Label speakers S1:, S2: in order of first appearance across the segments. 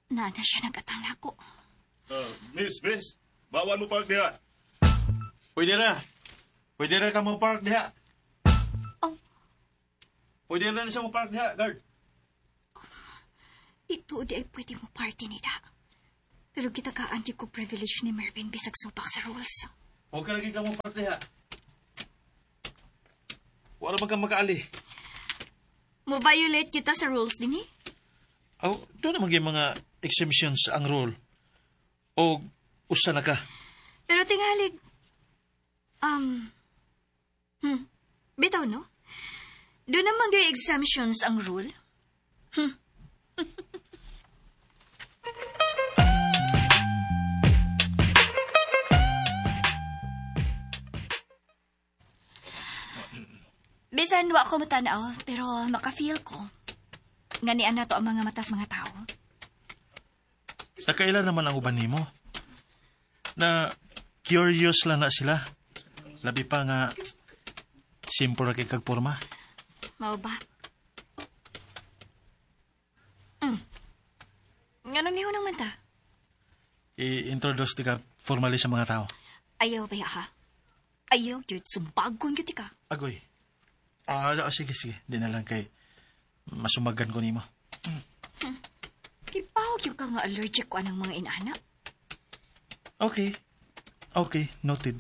S1: Na siya nagatang nako.
S2: Miss, bawa mo park diha.
S3: Pwede na ka mo park diha.
S1: Oh.
S3: Pwede na siya mo park diha, guard.
S1: Dito di ay pwede mo party ni da. Pero kita ka anti ko privilege ni Mervin bisag subak sa rules.
S3: Huwag ka lagi ka mo park diha. Wala man ka makaali.
S1: Mo violate kita sa rules din eh?
S3: Oh, doon naman yung mga exemptions ang rule. O usa na ka.
S1: Pero tingalig, bitaw no? Doon naman yung exemptions ang rule. Bisan wa ko matanaw, pero maka-feel ko. Ganian na to ang mga matas mga tao.
S3: Sa kailan naman ang uban nimo? Na curious lang na sila. Labi pa nga simple ra kay kag porma.
S1: Mao ba? Ngano niyo nang manta?
S3: I-introduce ti ka formally sa mga tao.
S1: Ayaw ba ha? Ayaw jud sumbagon gyud ka.
S3: Agoy. Sige. Di na lang kay masumagan ko nimo.
S1: Ipaw gyud ka nga allergic ko anang mga inana.
S3: Okay, noted.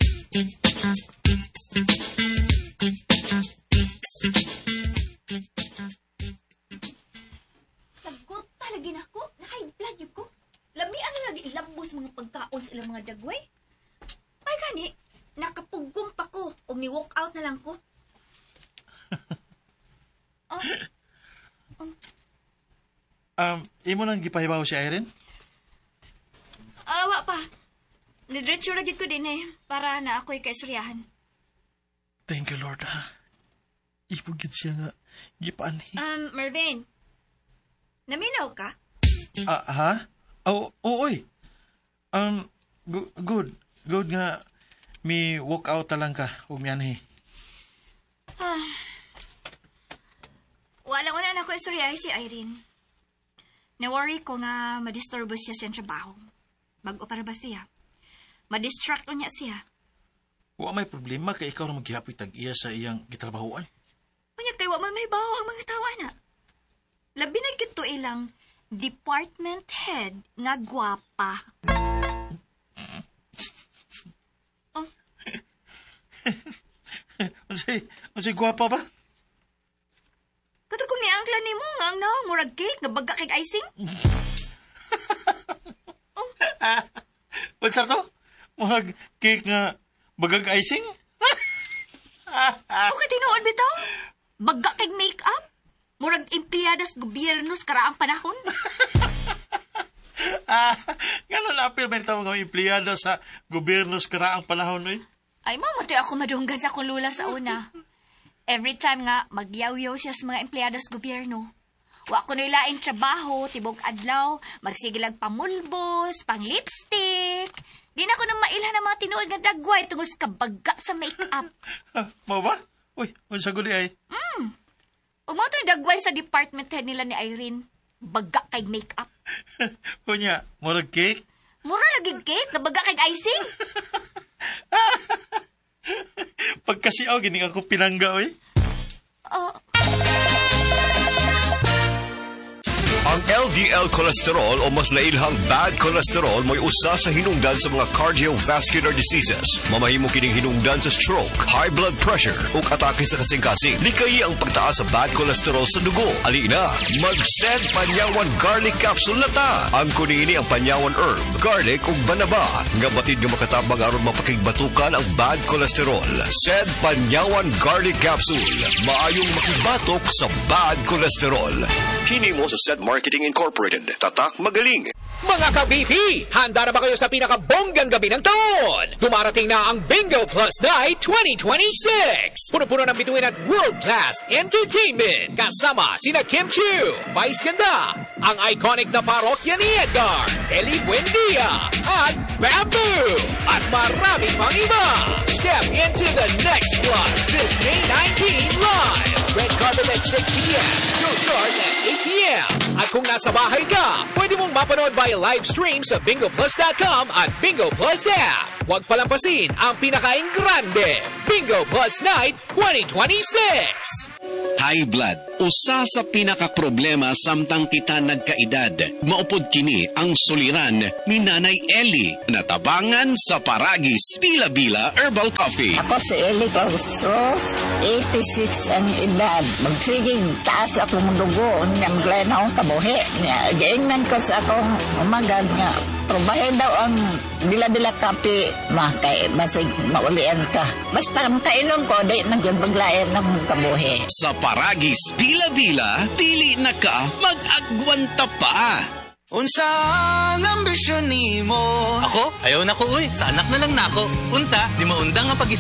S1: Lagot talagin ako. Na-high blood yun ko. Lami ano lagi ilambos mga pagkaon sa ilang mga dagway. Ay gani, nakapugong pa ko o ni-walk out na lang ko.
S3: Imo nang gipahibaw si Irene?
S1: Awa pa. Nidretso na gid ko din para na ako'y kaistoryahan.
S3: Thank you, Lord, ha? Ipugit siya nga gipaan.
S1: Mervin. Naminaw ka?
S3: Ha? Oy. Good nga mi walk out na lang ka. Umyan
S1: Walang una na ko istoryahay si Irene. Na-worry ko nga madisturbo siya sa trabaho. Bago para ba siya? Madistract niya siya.
S3: Wa may problema kay ikaw na maghihapit tag-iya sa iyang gitrabahoan.
S1: Unya kay wa may baho ang mga tawa na. Labi na gito ilang department head nga gwapa.
S3: Unsay gwapa ba?
S1: Katugong ni angkla ni mo nga ang nawang murag cake nga baga kay icing.
S3: Unsa to? Murag cake nga bagag icing?
S1: Okay, tinuod bitaw? Baga kay make-up? Murag empleyada sa gobyerno sa karaang panahon?
S3: Gano'n na-appeal ba ito mga empleyado sa gobyerno sa karaang panahon, eh?
S1: Ay, mamatay ako madunggan sa akong lula sa una. Every time nga, magyaw-yaw siya sa mga empleyado sa gobyerno. Wa ko nilaing trabaho, tibok adlaw, magsigilag pamulbos, pang lipstick. Di na ko nang mailhan ng mga tinuod nga dagway tungod sa kabaga sa make-up.
S3: Mao ba? Uy, unsa guli ay?
S1: Umato yung dagway sa department head nila ni Irene. Baga kay make-up.
S3: Kunya, murag cake?
S1: Mura lagi cake, nga baga kay icing.
S3: Pagkasiaw, gining ako pinangga, oy.
S4: Ang LDL cholesterol o mas nailhang bad cholesterol mo'y usa sa hinungdan sa mga cardiovascular diseases. Mamahimo kining hinungdan sa stroke, high blood pressure ug atake sa kasing-kasing. Likayi ang pagtaas sa bad cholesterol sa dugo. Alina, mag-Sed Panyawan Garlic Capsule na ta. Ang kunini ang panyawan herb, garlic ug banaba nga batid nga makatabang aron mapakigbatukan ang bad cholesterol. Sed Panyawan Garlic Capsule. Maayong makibatok sa bad cholesterol. Hini mo sa Sed Marketing Incorporated. Tatak magaling.
S5: Mga ka-BP, handa na ba kayo sa pinakabonggang gabi ng taon? Dumarating na ang Bingo Plus Night 2026! Puno-puno ng bituin at world-class entertainment. Kasama sina Kim Chiu, Vice Ganda, ang iconic na parokya ni Edgar, Eli Buendia, at Bamboo, at maraming pang iba. Step into the next plus this May 19 live. Red carpet at 6 p.m. Show starts at 8 p.m. At kung nasa bahay ka, pwede mong mapanood via live stream sa bingoplus.com at Bingo Plus app. Huwag palampasin ang pinakaing grande, Bingo Plus Night 2026!
S6: High blood, usa sa pinakaproblema samtang kita nagkaedad. Maupod kini ang suliran ni Nanay Ellie, natabangan sa Paragis Bila-Bila Herbal Coffee.
S7: Ako si Ellie Clausos, 86 ang edad. Magsiging taas akong dugo, nga maglayan akong kabuhi. Gaingnan ko sa akong umagad nga. Probahe daw ang bila-bila kape, kay basig maulian ka. Basta kainom ko, di nagyabaglayan ng kabuhi.
S6: Sa Paragis Bila-Bila, dili na ka mag-agwanta pa.
S8: Unsa ang ambisyon nimo?
S9: Ako? Ayaw na ko, uy. Sa anak na lang na ako. Unta, di maundang nga pag